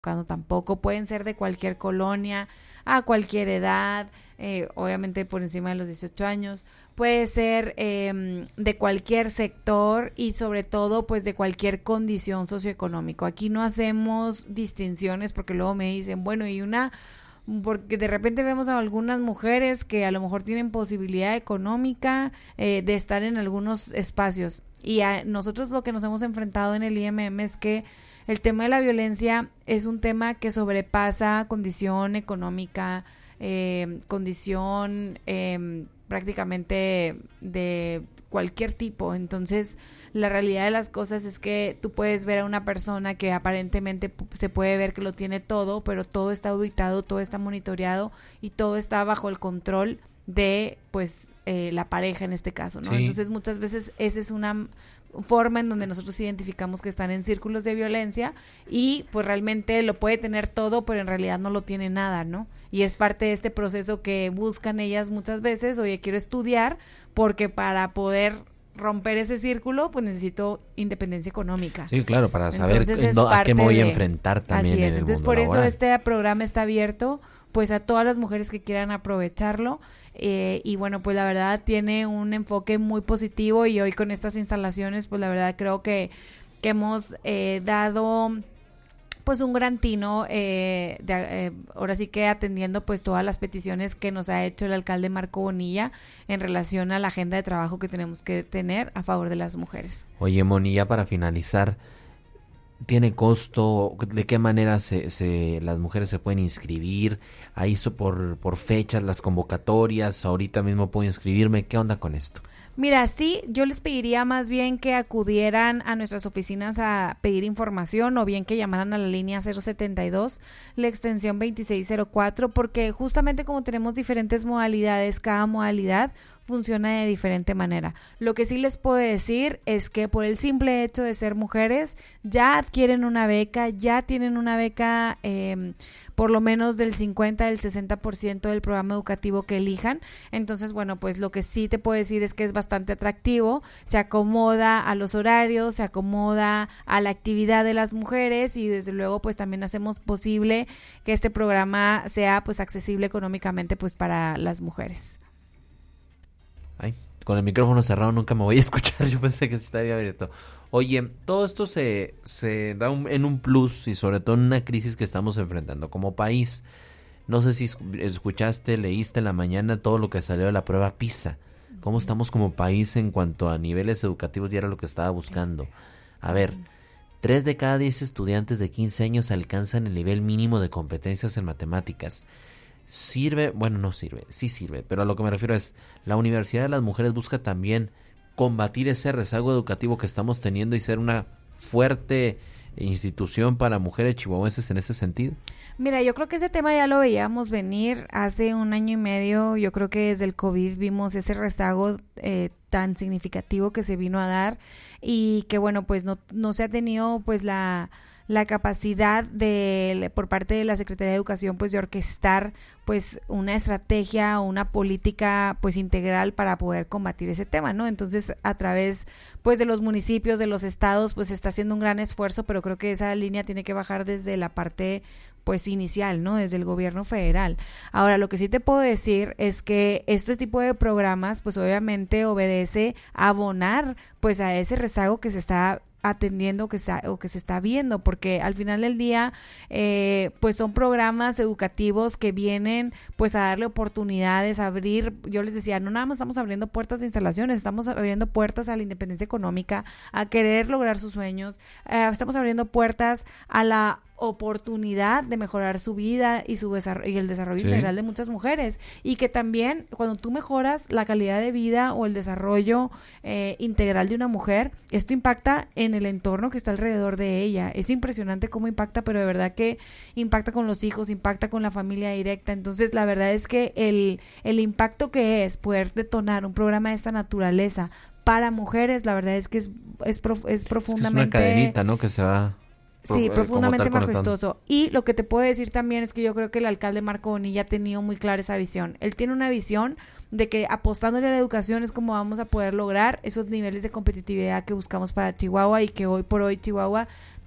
cuando tampoco pueden ser de cualquier colonia, a cualquier edad, obviamente por encima de los 18 años, puede ser de cualquier sector y sobre todo pues de cualquier condición socioeconómica. Aquí no hacemos distinciones porque luego me dicen, bueno, porque de repente vemos a algunas mujeres que a lo mejor tienen posibilidad económica de estar en algunos espacios, y a nosotros lo que nos hemos enfrentado en el IMM es que el tema de la violencia es un tema que sobrepasa condición económica, condición prácticamente de cualquier tipo. Entonces, la realidad de las cosas es que tú puedes ver a una persona que aparentemente se puede ver que lo tiene todo, pero todo está auditado, todo está monitoreado y todo está bajo el control de, pues, la pareja en este caso, ¿no? Sí. Entonces, muchas veces esa es una forma en donde nosotros identificamos que están en círculos de violencia y pues realmente lo puede tener todo, pero en realidad no lo tiene nada, ¿no? Y es parte de este proceso que buscan ellas muchas veces: oye, quiero estudiar porque para poder romper ese círculo pues necesito independencia económica. Sí, claro, para saber a qué me voy a enfrentar también. Así es, en el entonces mundo por laboral. eso este programa está abierto pues a todas las mujeres que quieran aprovecharlo. Y bueno, pues la verdad tiene un enfoque muy positivo, y hoy con estas instalaciones pues la verdad creo que hemos dado pues un gran tino, ahora sí que atendiendo pues todas las peticiones que nos ha hecho el alcalde Marco Bonilla en relación a la agenda de trabajo que tenemos que tener a favor de las mujeres. Oye, Moni, ya para finalizar, ¿tiene costo? ¿De qué manera las mujeres se pueden inscribir? ¿Ahí por fechas las convocatorias? ¿Ahorita mismo puedo inscribirme? ¿Qué onda con esto? Mira, sí, yo les pediría más bien que acudieran a nuestras oficinas a pedir información, o bien que llamaran a la línea 072, la extensión 2604, porque justamente como tenemos diferentes modalidades, cada modalidad funciona de diferente manera. Lo que sí les puedo decir es que por el simple hecho de ser mujeres ya adquieren una beca, ya tienen una beca por lo menos del 50, del 60% del programa educativo que elijan. Entonces, bueno, pues lo que sí te puedo decir es que es bastante atractivo, se acomoda a los horarios, se acomoda a la actividad de las mujeres, y desde luego pues también hacemos posible que este programa sea pues accesible económicamente pues para las mujeres. Ay, con el micrófono cerrado nunca me voy a escuchar, yo pensé que sí estaría abierto. Oye, todo esto se da en un plus, y sobre todo en una crisis que estamos enfrentando como país. No sé si escuchaste, leíste en la mañana todo lo que salió de la prueba PISA. ¿Cómo estamos como país en cuanto a niveles educativos? Y era lo que estaba buscando. A ver, 3 de cada 10 estudiantes de 15 años alcanzan el nivel mínimo de competencias en matemáticas. ¿Sirve? Bueno, no sirve, sí sirve, pero a lo que me refiero es, la Universidad de las Mujeres busca también combatir ese rezago educativo que estamos teniendo y ser una fuerte institución para mujeres chihuahuenses en ese sentido. Mira, yo creo que ese tema ya lo veíamos venir hace 1 año y medio. Yo creo que desde el COVID vimos ese rezago tan significativo que se vino a dar, y que bueno, pues no se ha tenido pues la capacidad por parte de la Secretaría de Educación pues de orquestar pues una estrategia o una política pues integral para poder combatir ese tema, ¿no? Entonces, a través pues de los municipios, de los estados, pues se está haciendo un gran esfuerzo, pero creo que esa línea tiene que bajar desde la parte pues inicial, ¿no? Desde el gobierno federal. Ahora, lo que sí te puedo decir es que este tipo de programas pues obviamente obedece a abonar pues a ese rezago que se está atendiendo, que se está viendo, porque al final del día pues son programas educativos que vienen pues a darle oportunidades, a abrir, yo les decía, no nada más estamos abriendo puertas de instalaciones, estamos abriendo puertas a la independencia económica, a querer lograr sus sueños, estamos abriendo puertas a la oportunidad de mejorar su vida y y el desarrollo integral de muchas mujeres, y que también cuando tú mejoras la calidad de vida o el desarrollo integral de una mujer, esto impacta en el entorno que está alrededor de ella. Es impresionante cómo impacta, pero de verdad que impacta con los hijos, impacta con la familia directa. Entonces la verdad es que el impacto que es poder detonar un programa de esta naturaleza para mujeres, la verdad es que es profundamente... Es una cadenita, ¿no? Que se va... Sí, profundamente majestuoso. Y lo que te puedo decir también es que yo creo que el alcalde Marco Bonilla ha tenido muy clara esa visión. Él tiene una visión de que apostándole a la educación es como vamos a poder lograr esos niveles de competitividad que buscamos para Chihuahua, y que hoy por hoy Chihuahua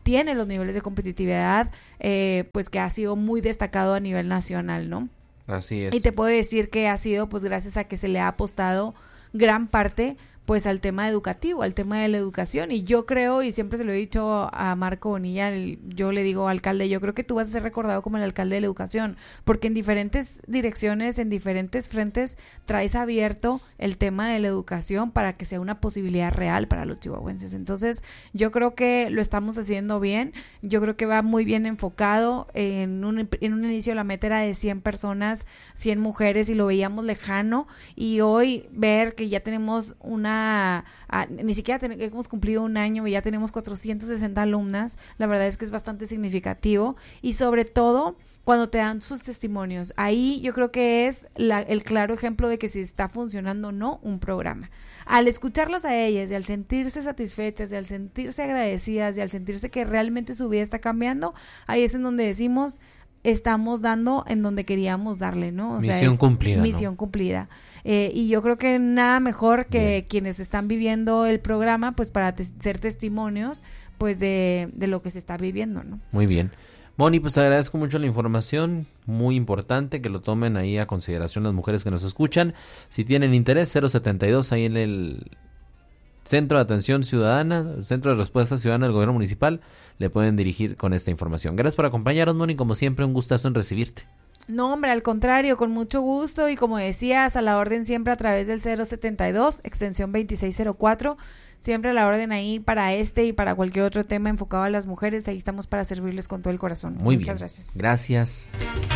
tiene los niveles de competitividad, pues que ha sido muy destacado a nivel nacional, ¿no? Así es. Y te puedo decir que ha sido pues gracias a que se le ha apostado gran parte pues al tema educativo, al tema de la educación, y yo creo, y siempre se lo he dicho a Marco Bonilla, yo le digo, alcalde, yo creo que tú vas a ser recordado como el alcalde de la educación, porque en diferentes direcciones, en diferentes frentes, traes abierto el tema de la educación para que sea una posibilidad real para los chihuahuenses. Entonces, yo creo que lo estamos haciendo bien, yo creo que va muy bien enfocado. En un inicio la meta era de 100 personas, 100 mujeres, y lo veíamos lejano, y hoy ver que ya tenemos ni siquiera hemos cumplido un año y ya tenemos 460 alumnas, la verdad es que es bastante significativo, y sobre todo cuando te dan sus testimonios, ahí yo creo que es el claro ejemplo de que si está funcionando o no un programa. Al escucharlas a ellas y al sentirse satisfechas y al sentirse agradecidas y al sentirse que realmente su vida está cambiando, ahí es en donde decimos, estamos dando en donde queríamos darle, ¿no? Misión cumplida. Misión cumplida. Y yo creo que nada mejor que quienes están viviendo el programa, pues para ser testimonios, pues de lo que se está viviendo, ¿no? Muy bien. Moni, pues te agradezco mucho la información, muy importante que lo tomen ahí a consideración las mujeres que nos escuchan. Si tienen interés, 072 ahí en el Centro de Atención Ciudadana, Centro de Respuesta Ciudadana del Gobierno Municipal, le pueden dirigir con esta información. Gracias por acompañarnos, Moni, como siempre, un gustazo en recibirte. No, hombre, al contrario, con mucho gusto, y como decías, a la orden siempre a través del 072, extensión 2604, siempre a la orden ahí para y para cualquier otro tema enfocado a las mujeres, ahí estamos para servirles con todo el corazón. Muy Muchas bien. Gracias. Gracias.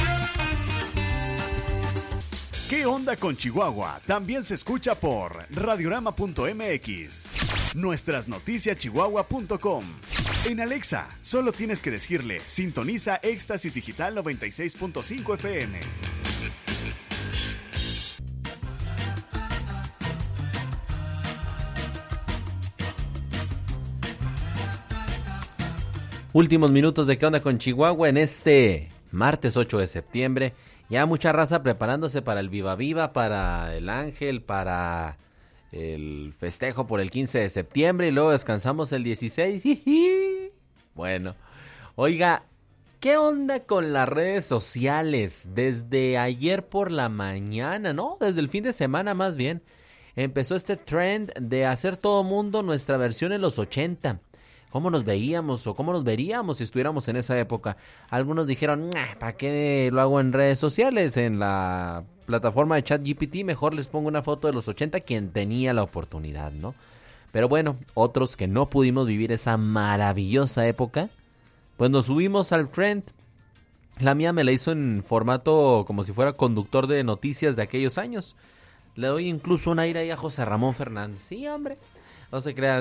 ¿Qué onda con Chihuahua? También se escucha por radiorama.mx, nuestras noticias chihuahua.com. En Alexa, solo tienes que decirle, sintoniza Éxtasis Digital 96.5 FM. Últimos minutos de ¿Qué onda con Chihuahua? En este martes 8 de septiembre. Ya mucha raza preparándose para el Viva Viva, para el Ángel, para el festejo por el 15 de septiembre y luego descansamos el 16. Bueno, oiga, ¿qué onda con las redes sociales? Desde ayer por la mañana, ¿no? Desde el fin de semana más bien, empezó este trend de hacer todo mundo nuestra versión en los 80. ¿Cómo nos veíamos o cómo nos veríamos si estuviéramos en esa época? Algunos dijeron, ¿para qué lo hago en redes sociales? En la plataforma de ChatGPT mejor les pongo una foto de los 80, quien tenía la oportunidad, ¿no? Pero bueno, otros que no pudimos vivir esa maravillosa época, pues nos subimos al trend. La mía me la hizo en formato como si fuera conductor de noticias de aquellos años. Le doy incluso un aire ahí a José Ramón Fernández. Sí, hombre. No se crea,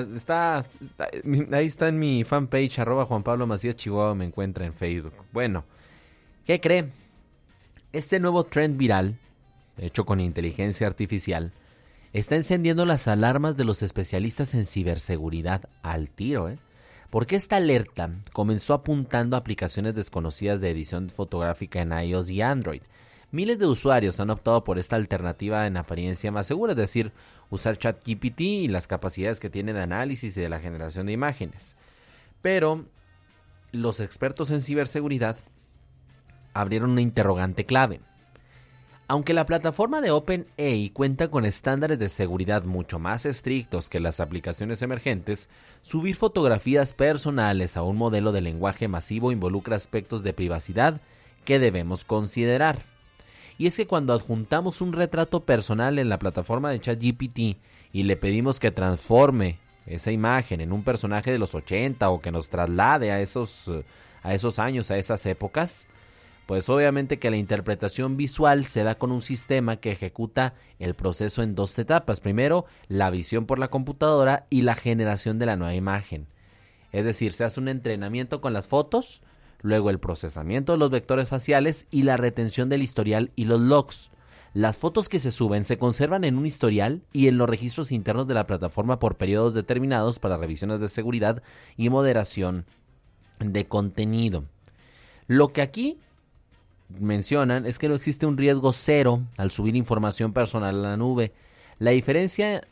ahí está en mi fanpage, @Juan Pablo Macías Chihuahua, me encuentra en Facebook. Bueno, ¿qué cree? Este nuevo trend viral, hecho con inteligencia artificial, está encendiendo las alarmas de los especialistas en ciberseguridad al tiro, Porque esta alerta comenzó apuntando a aplicaciones desconocidas de edición fotográfica en iOS y Android. Miles de usuarios han optado por esta alternativa en apariencia más segura, es decir, usar ChatGPT y las capacidades que tiene de análisis y de la generación de imágenes. Pero los expertos en ciberseguridad abrieron una interrogante clave. Aunque la plataforma de OpenAI cuenta con estándares de seguridad mucho más estrictos que las aplicaciones emergentes, subir fotografías personales a un modelo de lenguaje masivo involucra aspectos de privacidad que debemos considerar. Y es que cuando adjuntamos un retrato personal en la plataforma de ChatGPT y le pedimos que transforme esa imagen en un personaje de los 80 o que nos traslade a esos años, a esas épocas, pues obviamente que la interpretación visual se da con un sistema que ejecuta el proceso en dos etapas. Primero, la visión por la computadora y la generación de la nueva imagen. Es decir, se hace un entrenamiento con las fotos, luego el procesamiento de los vectores faciales y la retención del historial y los logs. Las fotos que se suben se conservan en un historial y en los registros internos de la plataforma por periodos determinados para revisiones de seguridad y moderación de contenido. Lo que aquí mencionan es que no existe un riesgo cero al subir información personal a la nube. La diferencia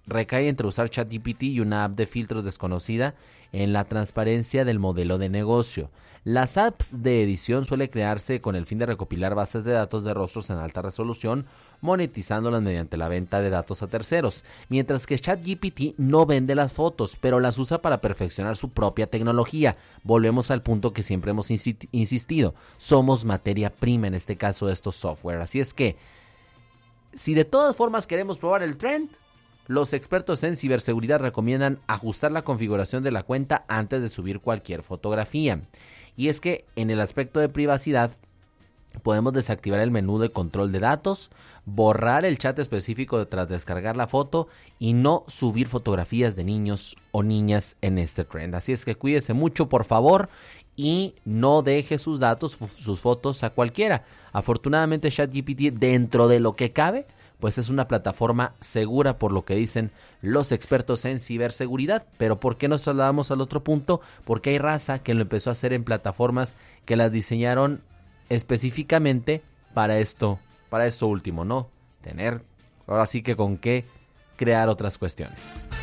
recae entre usar ChatGPT y una app de filtros desconocida en la transparencia del modelo de negocio. Las apps de edición suelen crearse con el fin de recopilar bases de datos de rostros en alta resolución, monetizándolas mediante la venta de datos a terceros, mientras que ChatGPT no vende las fotos, pero las usa para perfeccionar su propia tecnología. Volvemos al punto que siempre hemos insistido, somos materia prima en este caso de estos software, así es que si de todas formas queremos probar el trend, los expertos en ciberseguridad recomiendan ajustar la configuración de la cuenta antes de subir cualquier fotografía. Y es que en el aspecto de privacidad podemos desactivar el menú de control de datos, borrar el chat específico tras descargar la foto y no subir fotografías de niños o niñas en este trend. Así es que cuídese mucho, por favor, y no deje sus datos, sus fotos a cualquiera. Afortunadamente ChatGPT, dentro de lo que cabe, pues es una plataforma segura por lo que dicen los expertos en ciberseguridad. Pero ¿por qué nos trasladamos al otro punto? Porque hay raza que lo empezó a hacer en plataformas que las diseñaron específicamente para esto último, ¿no? Tener ahora sí que con qué crear otras cuestiones.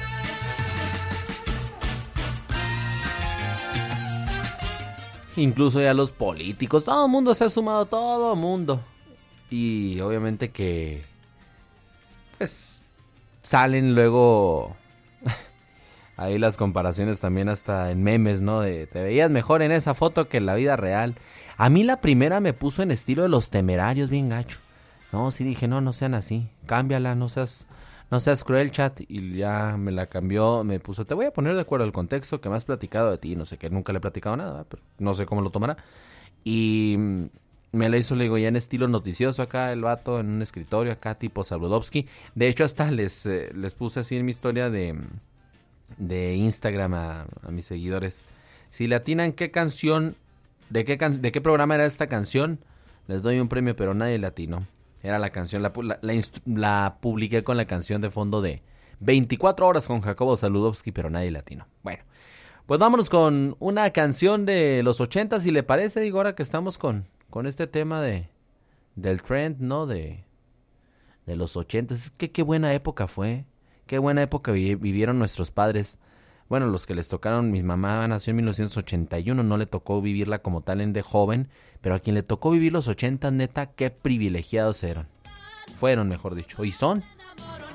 Incluso ya los políticos, todo el mundo se ha sumado, todo el mundo. Y obviamente que pues salen luego ahí las comparaciones también hasta en memes, ¿no? De te veías mejor en esa foto que en la vida real. A mí la primera me puso en estilo de Los Temerarios, bien gacho. No, sí dije, no sean así, cámbiala, no seas cruel, chat. Y ya me la cambió, me puso, te voy a poner de acuerdo al contexto que me has platicado de ti, no sé qué, nunca le he platicado nada, pero no sé cómo lo tomará. Y me la hizo, le digo, ya en estilo noticioso acá, el vato en un escritorio acá, tipo Saludowski. De hecho, hasta les puse así en mi historia de Instagram a mis seguidores. Si le atinan qué canción, de qué programa era esta canción, les doy un premio, pero nadie le atinó. Era la canción, la publiqué con la canción de fondo de 24 horas con Jacobo Saludowski, pero nadie le atinó. Bueno, pues vámonos con una canción de los 80, si le parece, digo, ahora que estamos con este tema del trend, ¿no? De los 80. Es que qué buena época fue. Qué buena época vivieron nuestros padres. Bueno, los que les tocaron, mi mamá nació en 1981, no le tocó vivirla como tal de joven, pero a quien le tocó vivir los 80, neta, qué privilegiados fueron, mejor dicho, y son.